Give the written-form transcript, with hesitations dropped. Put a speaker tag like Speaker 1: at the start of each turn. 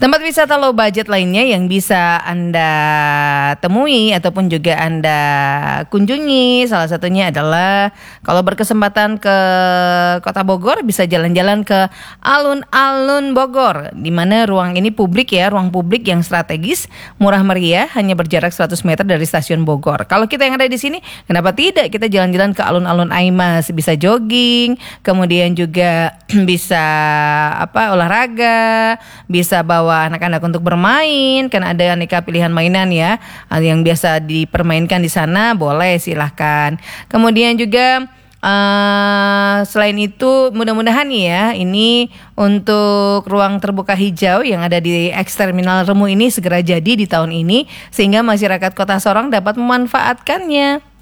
Speaker 1: Tempat wisata low budget lainnya yang bisa Anda temui ataupun juga Anda kunjungi, salah satunya adalah kalau berkesempatan ke Kota Bogor bisa jalan-jalan ke alun-alun Bogor, di mana ruang ini publik ya, ruang publik yang strategis, murah meriah, hanya berjarak 100 meter dari stasiun Bogor. Kalau kita yang ada di sini, kenapa tidak kita jalan-jalan ke alun-alun Aimas, bisa jogging, kemudian juga bisa olahraga, bisa bawa anak-anak untuk bermain, kan ada aneka pilihan mainan ya yang biasa dipermainkan di sana, boleh silahkan. Kemudian juga selain itu mudah-mudahan ya ini untuk ruang terbuka hijau yang ada di X Terminal Remu ini segera jadi di tahun ini sehingga masyarakat Kota Sorong dapat memanfaatkannya.